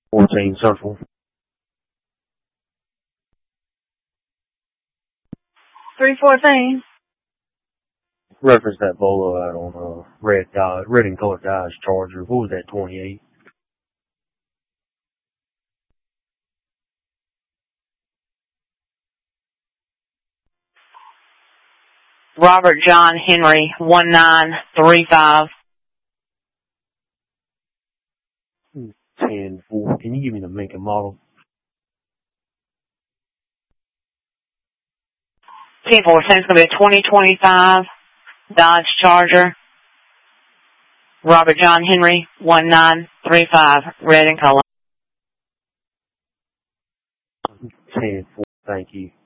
14 Central. 314. Reference that bolo out on red and colored Dodge Charger. What was that, 28? Robert John Henry, 1935. 10-4. Can you give me the make and model? 10-4. It's going to be a 2025 Dodge Charger. Robert John Henry, 1935. Red in color. 10-4. Thank you.